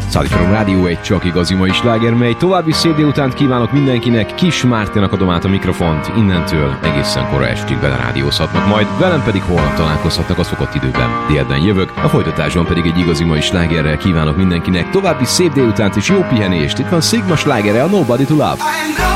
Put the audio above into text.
Szállítom Rádió egy csak igazi mai sláger, mely további szép délutánt kívánok mindenkinek. Kis Márténak adom át a mikrofont, innentől egészen kora estig belerádiózhatnak, majd velem pedig holnap találkozhatnak a szokott időben. Délben jövök, a folytatásban pedig egy igazi mai slágerrel kívánok mindenkinek további szép délutánt és jó pihenést. Itt van Sigma slágere, a Nobody to Love.